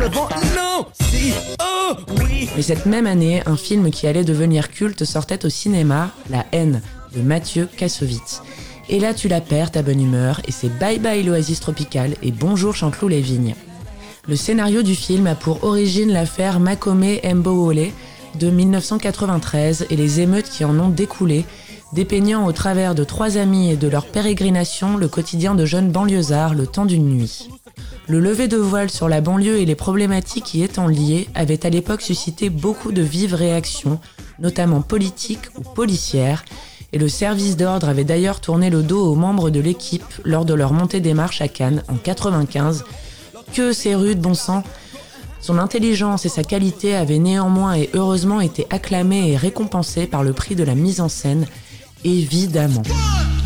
le vent, non, si, oh, oui. Mais cette même année, un film qui allait devenir culte sortait au cinéma, La haine, de Mathieu Kassovitz. Et là tu la perds ta bonne humeur, et c'est bye bye l'oasis tropicale et bonjour Chanteloup-les-Vignes. Le scénario du film a pour origine l'affaire Makome Mbowole de 1993 et les émeutes qui en ont découlé, dépeignant au travers de 3 amis et de leur pérégrination le quotidien de jeunes banlieusards le temps d'une nuit. Le lever de voile sur la banlieue et les problématiques y étant liées avaient à l'époque suscité beaucoup de vives réactions, notamment politiques ou policières, et le service d'ordre avait d'ailleurs tourné le dos aux membres de l'équipe lors de leur montée des marches à Cannes en 1995. Que c'est rude, bon sang. Son intelligence et sa qualité avaient néanmoins et heureusement été acclamées et récompensées par le prix de la mise en scène, évidemment.